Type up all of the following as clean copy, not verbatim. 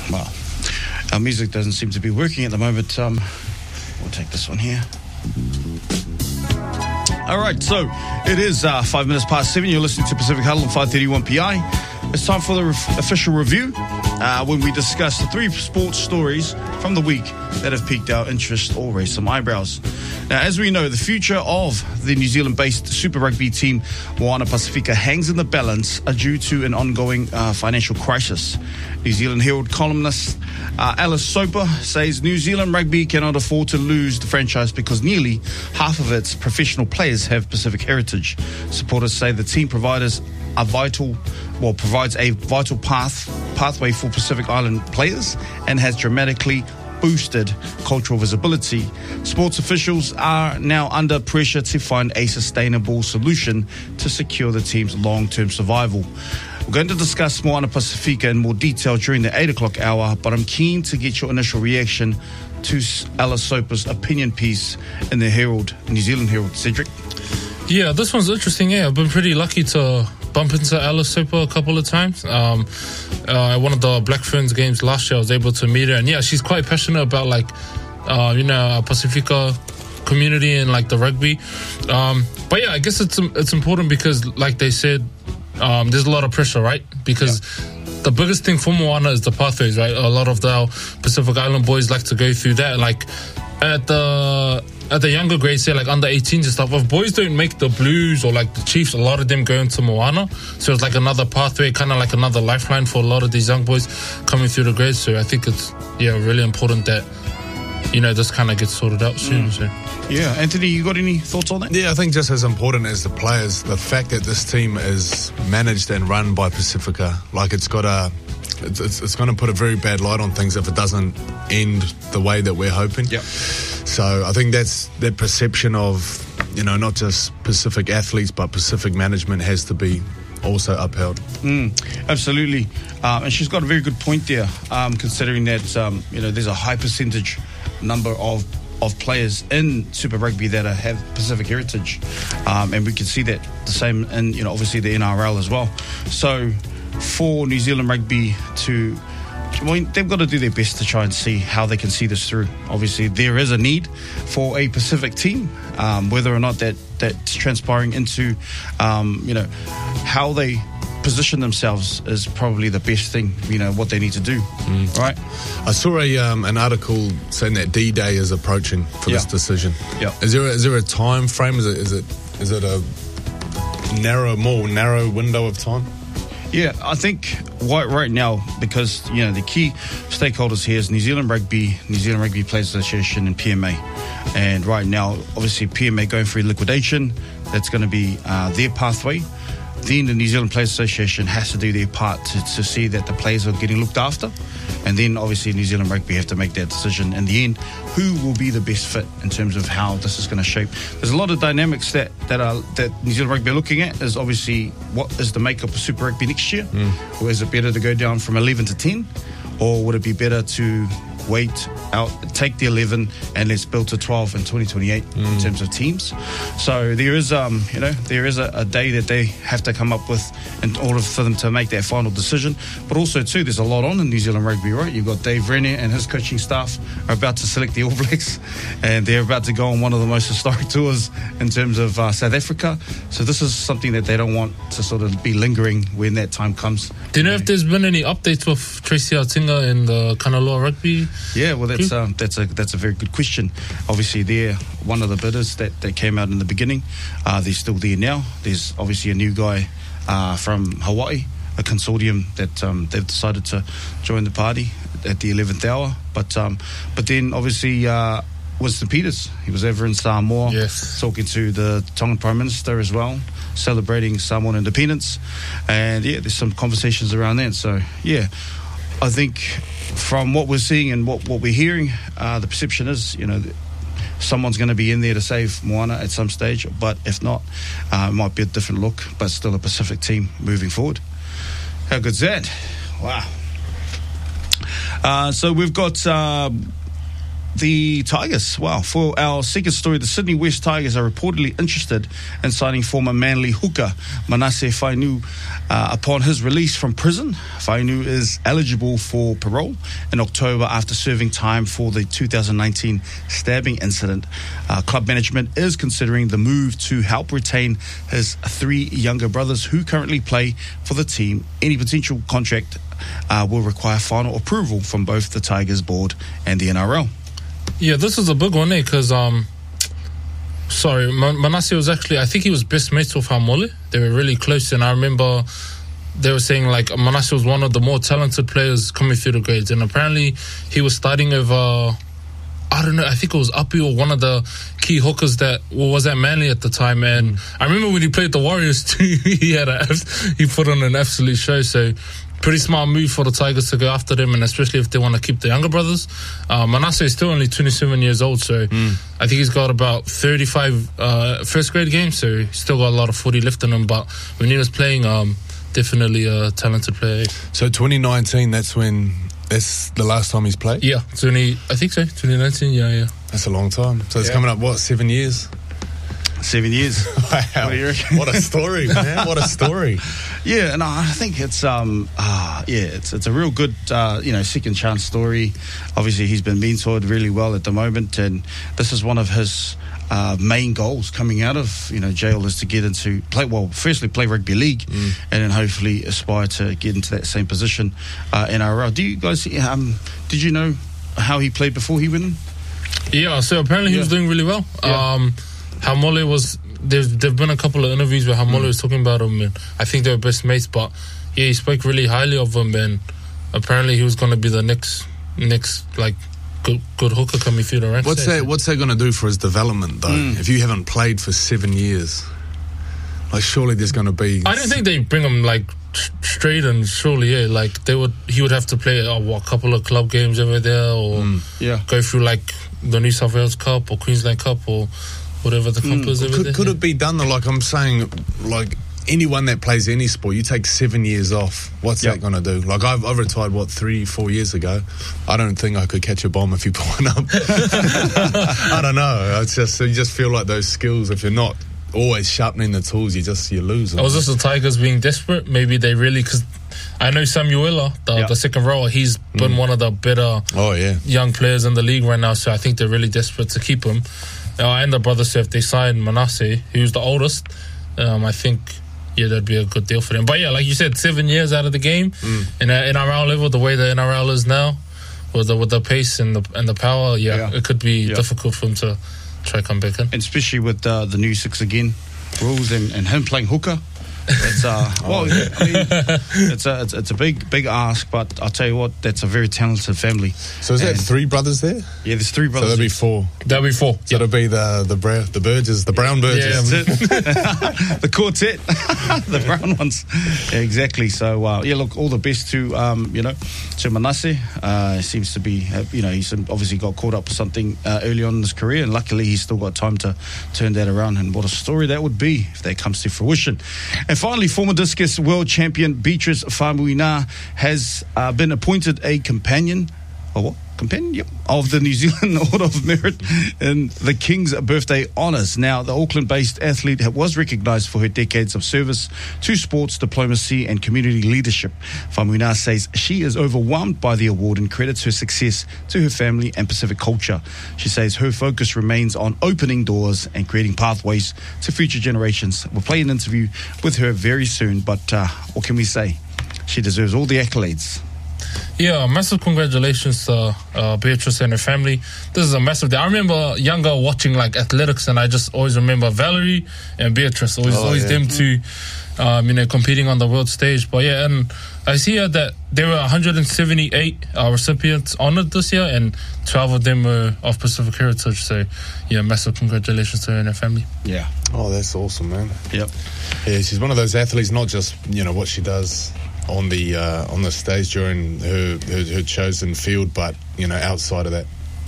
Well, our music doesn't seem to be working at the moment. We'll take this one here. All right, so it is 5 minutes past 7. You're listening to Pacific Huddle on 531 PI. It's time for the official review when we discuss the 3 sports stories from the week that have piqued our interest or raised some eyebrows. Now, as we know, the future of the New Zealand-based Super Rugby team Moana Pacifica hangs in the balance due to an ongoing financial crisis. New Zealand Herald columnist Alice Soper says New Zealand Rugby cannot afford to lose the franchise because nearly half of its professional players have Pacific heritage. Supporters say the team provides a vital pathway for Pacific Island players and has dramatically boosted cultural visibility. Sports officials are now under pressure to find a sustainable solution to secure the team's long-term survival. We're going to discuss Moana Pacifica in more detail during the 8 o'clock hour, but I'm keen to get your initial reaction to Alice Soper's opinion piece in the Herald, New Zealand Herald. Cedric? Yeah, this one's interesting. Yeah, I've been pretty lucky to bump into Alice Soper a couple of times. At one of the Black Ferns games last year, I was able to meet her, and yeah, she's quite passionate about Pacifica community and like the rugby. But yeah, I guess it's important because, like they said, there's a lot of pressure, right? Because the biggest thing for Moana is the pathways, right? A lot of the Pacific Island boys like to go through that. Like at the younger grades, say like under 18s and stuff, if boys don't make the Blues or like the Chiefs, a lot of them go into Moana. So it's like another pathway, kind of like another lifeline for a lot of these young boys coming through the grades. So I think it's really important that this kind of gets sorted out soon. So. Yeah, Anthony, you got any thoughts on that? Yeah, I think just as important as the players, the fact that this team is managed and run by Pacifica, like it's going to put a very bad light on things if it doesn't end the way that we're hoping. Yep. So I think that's that perception of, not just Pacific athletes, but Pacific management has to be also upheld. Absolutely. And she's got a very good point there, considering that, there's a high percentage number of players in Super Rugby that have Pacific heritage. And we can see that the same in, obviously the NRL as well. So for New Zealand Rugby they've got to do their best to try and see how they can see this through. Obviously, there is a need for a Pacific team, whether or not that's transpiring into, how they position themselves is probably the best thing, what they need to do, right? I saw an article saying that D-Day is approaching for this decision. Yeah. Is there a time frame? Is it a more narrow window of time? Yeah, I think right now, because, the key stakeholders here is New Zealand Rugby Players Association and PMA. And right now, obviously, PMA going through liquidation. That's going to be their pathway. Then the New Zealand Players Association has to do their part to see that the players are getting looked after. And then, obviously, New Zealand Rugby have to make that decision in the end, who will be the best fit in terms of how this is going to shape. There's a lot of dynamics that New Zealand Rugby are looking at, is obviously what is the makeup of Super Rugby next year? Or is it better to go down from 11 to 10? Or would it be better to wait out, take the 11 and let's build to 12 in 2028 in terms of teams? So there is a day that they have to come up with in order for them to make that final decision. But also too, there's a lot on in New Zealand Rugby, right? You've got Dave Rennie and his coaching staff are about to select the All Blacks, and they're about to go on one of the most historic tours in terms of South Africa. So this is something that they don't want to sort of be lingering when that time comes. Do you know if there's been any updates with Tracy Atinga and the Kanaloa Rugby? Yeah, well, that's a very good question. Obviously, they're one of the bidders that came out in the beginning. They're still there now. There's obviously a new guy from Hawaii, a consortium that they've decided to join the party at the 11th hour. But then obviously Winston Peters, he was over in Samoa, talking to the Tongan Prime Minister as well, celebrating Samoan independence. And yeah, there's some conversations around that. So yeah, I think from what we're seeing and what we're hearing, the perception is, someone's going to be in there to save Moana at some stage. But if not, it might be a different look, but still a Pacific team moving forward. How good's that? Wow. So we've got the Tigers. Wow. For our second story, the Sydney West Tigers are reportedly interested in signing former Manly hooker Manasseh Fainu upon his release from prison. Fainu is eligible for parole in October after serving time for the 2019 stabbing incident. Club management is considering the move to help retain his 3 younger brothers who currently play for the team. Any potential contract will require final approval from both the Tigers board and the NRL. Yeah, this is a big one, because Manasseh was actually, I think he was best mates with Haumole. They were really close, and I remember they were saying like Manasseh was one of the more talented players coming through the grades, and apparently he was starting over, I don't know, I think it was Api or one of the key hookers that was at Manly at the time. And I remember when he played the Warriors too, he put on an absolute show. So pretty smart move for the Tigers to go after them, and especially if they want to keep the younger brothers. Manasseh is still only 27 years old, so I think he's got about 35 first grade games, so he's still got a lot of footy left in him. But when he was playing, definitely a talented player. So 2019, that's the last time he's played? Yeah, I think so, 2019, yeah. That's a long time. So it's coming up, 7 years? 7 years. Wow. What do you reckon? What a story, man. What a story. Yeah, no, I think it's it's a real good second chance story. Obviously, he's been mentored really well at the moment, and this is one of his main goals coming out of jail is to get into firstly play rugby league, and then hopefully aspire to get into that same position in NRL. Do you guys did you know how he played before he went in? Yeah, so apparently he was doing really well. Haumole was, there've been a couple of interviews where Haumole was talking about him, and I think they were best mates, but yeah, he spoke really highly of him, and apparently he was going to be the next like good hooker coming through the ranks. What's that going to do for his development though? If you haven't played for 7 years, like surely there's going to be. I don't think they bring him like straight, and surely like he would have to play a couple of club games over there, or go through like the New South Wales Cup or Queensland Cup or whatever the comp is over there. Could it be done though? Like I'm saying, like anyone that plays any sport, you take 7 years off. What's that going to do? Like I've retired 3-4 years ago. I don't think I could catch a bomb if you put one up. I don't know. It's just you just feel like those skills, if you're not always sharpening the tools, you lose them. Was this the Tigers being desperate? Maybe they really, because I know Samuela, the second rower, he's been one of the better young players in the league right now, so I think they're really desperate to keep him. And the brothers, so if they sign Manasseh, who's the oldest, I think that'd be a good deal for them. But yeah, like you said, 7 years out of the game in NRL level, the way the NRL is now, with the pace and the power, it could be difficult for him to try come back in. And especially with the new 6 again rules and him playing hooker. It's it's a big ask, but I'll tell you what, that's a very talented family. So is that 3 brothers there? Yeah, there's 3 brothers. So there'll be 4. There'll be 4. So it'll be the Burgess, the brown Burgess. Yeah, the quartet, the brown ones. Yeah, exactly. So look, all the best to to Manasseh. Seems to be he's obviously got caught up with something early on in his career, and luckily he's still got time to turn that around. And what a story that would be if that comes to fruition. And finally, former discus world champion Beatrice Faumuina has been appointed a companion of the New Zealand Order of Merit in the King's Birthday Honours. Now, the Auckland-based athlete was recognised for her decades of service to sports, diplomacy and community leadership. Faumuina says she is overwhelmed by the award and credits her success to her family and Pacific culture. She says her focus remains on opening doors and creating pathways to future generations. We'll play an interview with her very soon, but what can we say? She deserves all the accolades. Yeah, massive congratulations to Beatrice and her family. This is a massive day. I remember younger watching like athletics, and I just always remember Valerie and Beatrice. Always them two, competing on the world stage. But yeah, and I see that there were 178 recipients honored this year, and 12 of them were of Pacific heritage. So yeah, massive congratulations to her and her family. Yeah. Oh, that's awesome, man. Yep. Yeah, she's one of those athletes, not just what she does on the stage during her chosen field, but outside of that.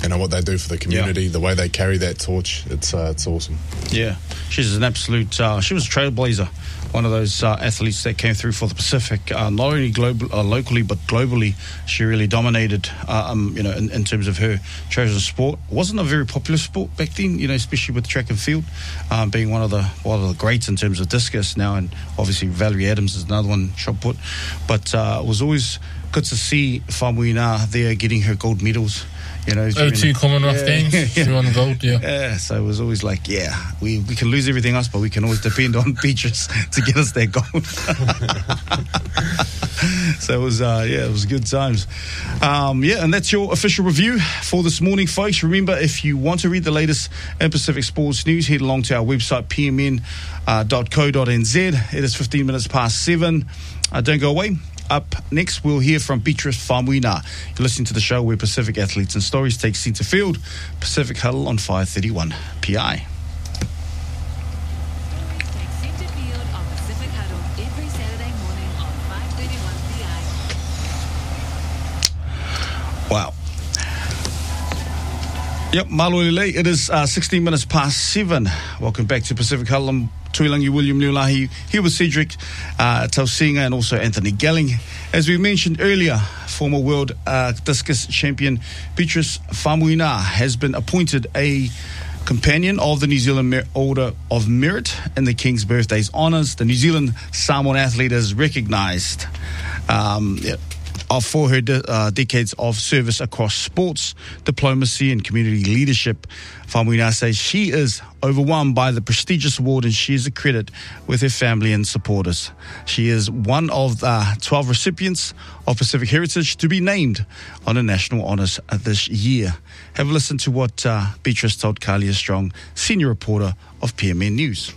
what they do for the community, the way they carry that torch, it's awesome. Yeah, she's an absolute. She was a trailblazer, one of those athletes that came through for the Pacific, not only locally but globally. She really dominated, in terms of her chosen sport. It wasn't a very popular sport back then, especially with track and field, being one of the greats in terms of discus now, and obviously Valerie Adams is another one, shot put. But it was always good to see Faumuina there getting her gold medals. 2 Commonwealth Games, she won gold, Yeah, so it was always like, we can lose everything else, but we can always depend on Beatrice to get us that gold. So it was good times. And that's your official review for this morning, folks. Remember, if you want to read the latest in Pacific sports news, head along to our website, pmn.co.nz. It is 15 minutes past 7. Don't go away. Up next, we'll hear from Beatrice Faumuina. You're listening to the show where Pacific athletes and stories take centre field. Pacific Huddle on 531 PI. Take centre field on Pacific Huddle every Saturday morning on 531 PI. Wow. Yep, Malolele. It is 16 minutes past 7. Welcome back to Pacific Huddle. I'm Tuilangi William Leulahi, here with Cedric Tausinga and also Anthony Gelling. As we mentioned earlier, former world discus champion Beatrice Faumuina has been appointed a companion of the New Zealand Order of Merit in the King's Birthdays Honours. The New Zealand Samoan athlete is recognised for her decades of service across sports, diplomacy and community leadership. Faumuina says she is overwhelmed by the prestigious award and she is a credit with her family and supporters. She is one of the 12 recipients of Pacific Heritage to be named on the National Honours this year. Have a listen to what Beatrice told Kalia Strong, senior reporter of PMN News.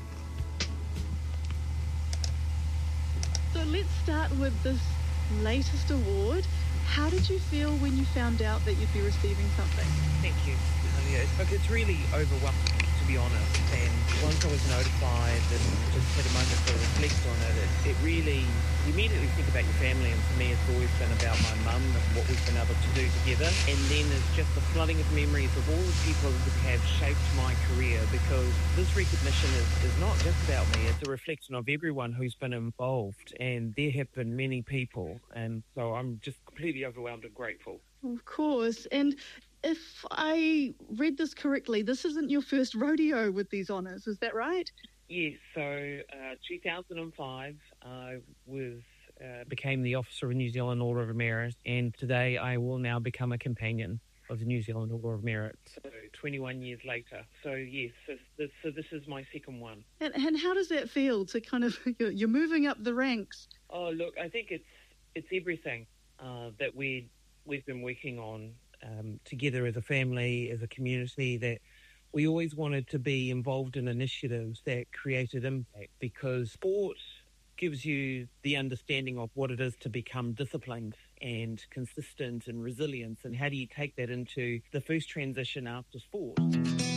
So let's start with this latest award. How did you feel when you found out that you'd be receiving something? Thank you. Look, it's really overwhelming, to be honest. And once I was notified and just had a moment to reflect on it, it really, you immediately think about your family. And for me, it's always been about my mum and what we've been able to do together. And then it's just the flooding of memories of all the people that have shaped my career, because this recognition is not just about me. It's a reflection of everyone who's been involved. And there have been many people. And so I'm just completely overwhelmed and grateful. Of course. And if I read this correctly, this isn't your first rodeo with these honours, is that right? Yes, so 2005 I became the Officer of the New Zealand Order of Merit, and today I will now become a companion of the New Zealand Order of Merit, so 21 years later. So yes, so this is my second one. And how does that feel to kind of, you're moving up the ranks? Oh, look, I think it's everything that we've been working on together as a family, as a community, that we always wanted to be involved in initiatives that created impact, because sport gives you the understanding of what it is to become disciplined and consistent and resilient, and how do you take that into the first transition after sport.